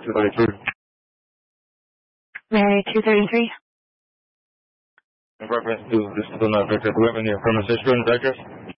233. Mary 233. In reference to this is not Victor, do we have any affirmative history on the address?